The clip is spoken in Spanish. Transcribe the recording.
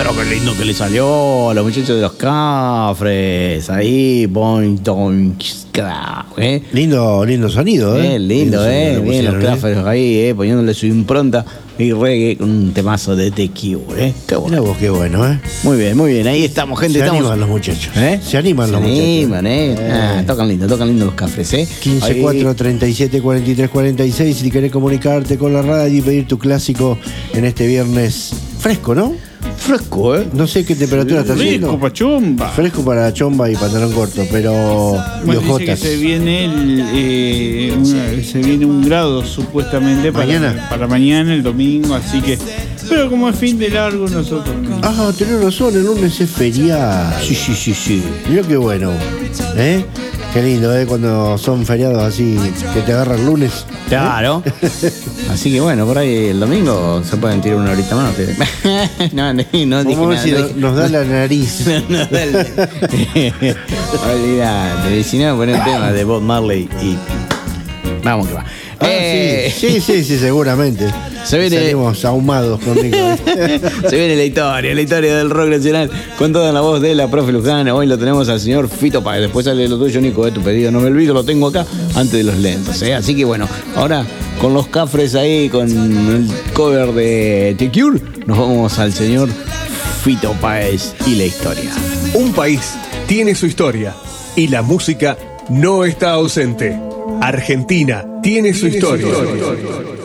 Pero qué lindo que le salió a los muchachos de los Cafres. Ahí, boing, doing, ¿eh? Lindo sonido, ¿eh? Lindo, bien los Cafres ahí, poniéndole su impronta y reggae con un temazo de The Cure, Qué bueno. Mirá vos, qué bueno, Muy bien, ahí estamos, gente. Se animan los muchachos. Se animan los muchachos. Tocan lindo los Cafres, 15 4 37 43 46. Si querés comunicarte con la radio y pedir tu clásico en este viernes fresco, ¿no? Fresco, No sé qué temperatura está haciendo. Fresco para chomba. Fresco para chomba y pantalón corto, pero bueno, dice que se viene un grado supuestamente para mañana, el domingo, así que. Pero como es fin de largo, nosotros no. Ah, tenés razón, el lunes es feriado. Sí. Mirá qué bueno. Qué lindo, cuando son feriados así, que te agarra el lunes. Claro. Así que bueno, por ahí el domingo se pueden tirar una horita más. No dije nada. Nos da la nariz. Olvídate, si no, poner un tema de Bob Marley y vamos que va. Sí, seguramente. Salimos ahumados conmigo. Se viene la historia del rock nacional con toda la voz de la profe Luján. Hoy lo tenemos al señor Fito Páez. Después sale lo tuyo, Nico, de tu pedido. No me olvido, lo tengo acá antes de los lentos. Así que bueno, ahora con los Cafres ahí, con el cover de The Cure, nos vamos al señor Fito Páez y la historia. Un país tiene su historia y la música no está ausente. Argentina tiene su historia.